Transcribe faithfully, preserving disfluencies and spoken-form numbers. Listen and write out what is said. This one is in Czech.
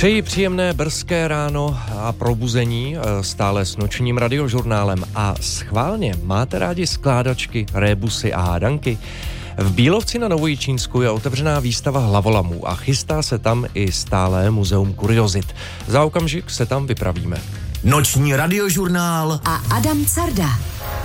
Přeji příjemné brzké ráno a probuzení stále s nočním radiožurnálem. A schválně, máte rádi skládačky, rébusy a hádanky? V Bílovci na Novojičínsku je otevřená výstava hlavolamů a chystá se tam i stálé muzeum kuriozit. Za okamžik se tam vypravíme. Noční radiožurnál a Adam Carda.